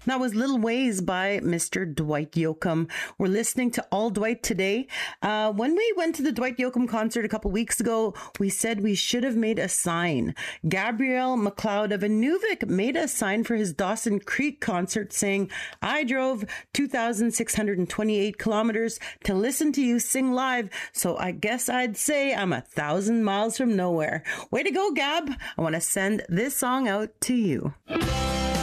That was Little Ways by Mr. Dwight Yoakam. We're listening to All Dwight today. When we went to the Dwight Yoakam concert a couple weeks ago, we said we should have made a sign. Gabrielle McLeod of Inuvik made a sign for his Dawson Creek concert saying, I drove 2,628 kilometers to listen to you sing live, so I guess I'd say I'm 1,000 miles from nowhere. Way to go, Gab. I want to send this song out to you.